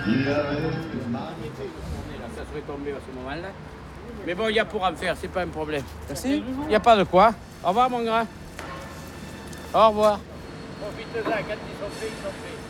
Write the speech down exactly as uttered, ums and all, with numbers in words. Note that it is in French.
Ça serait tombé à ce moment-là. Mais bon, il y a pour en faire, c'est pas un problème. Merci. Il n'y a pas de quoi. Au revoir, mon grand. Au revoir. Profite-en, quand ils sont faits, ils sont faits.